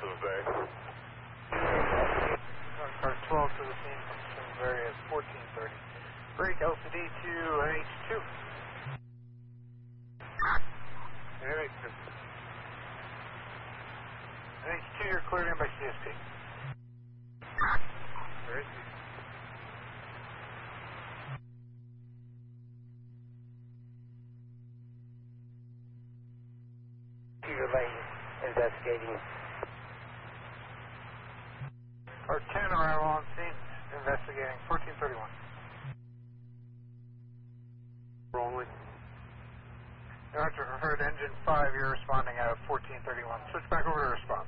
to the bay. Car 12 to the scene from Simsbury at 1430. Break LCD to NH2. NH2. NH2, you're cleared in by CSP. Very good. Cedar Lane investigating. Car 10 arrival on scene, investigating 1431. Rolling. Roger, heard engine 5, you're responding at 1431. Switch back over to response.